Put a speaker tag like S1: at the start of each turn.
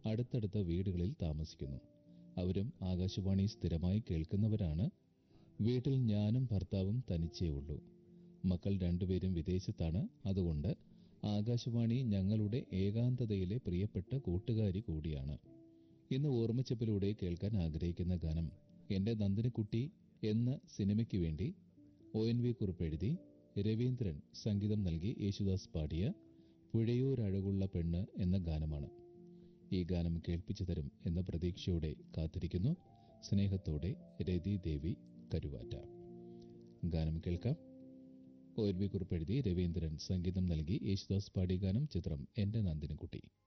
S1: അടുത്തടുത്ത വീടുകളിൽ താമസിക്കുന്നു. അവരും ആകാശവാണി സ്ഥിരമായി കേൾക്കുന്നവരാണ്. വീട്ടിൽ ഞാനും ഭർത്താവും തനിച്ചേ ഉള്ളൂ. മക്കൾ രണ്ടുപേരും വിദേശത്താണ്. അതുകൊണ്ട് ആകാശവാണി ഞങ്ങളുടെ ഏകാന്തതയിലെ പ്രിയപ്പെട്ട കൂട്ടുകാരി കൂടിയാണ്. ഇന്ന് ഓർമ്മച്ചപ്പിലൂടെ കേൾക്കാൻ ആഗ്രഹിക്കുന്ന ഗാനം എന്റെ നന്ദിനിക്കുട്ടി എന്ന സിനിമയ്ക്ക് വേണ്ടി ONV കുറുപ്പ് എഴുതി രവീന്ദ്രൻ സംഗീതം നൽകി യേശുദാസ് പാടിയ പുഴയോരഴകുള്ള പെണ്ണ് എന്ന ഗാനമാണ്. ഈ ഗാനം കേൾപ്പിച്ചു തരും എന്ന പ്രതീക്ഷയോടെ കാത്തിരിക്കുന്നു. സ്നേഹത്തോടെ രതി ദേവി കരുവാറ്റ. ഗാനം കേൾക്കാം. ONV കുറുപ്പ് എഴുതി രവീന്ദ്രൻ സംഗീതം നൽകി യേശുദാസ് പാടിയ ഗാനം. ചിത്രം എന്റെ നന്ദിനിക്കുട്ടി.